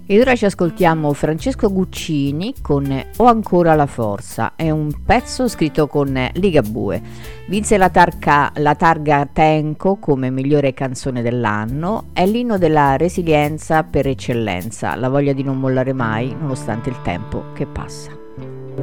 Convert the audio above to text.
Ed ora ci ascoltiamo Francesco Guccini con Ho ancora la forza, è un pezzo scritto con Ligabue. Vinse la targa Tenco come migliore canzone dell'anno, è l'inno della resilienza per eccellenza, la voglia di non mollare mai nonostante il tempo che passa.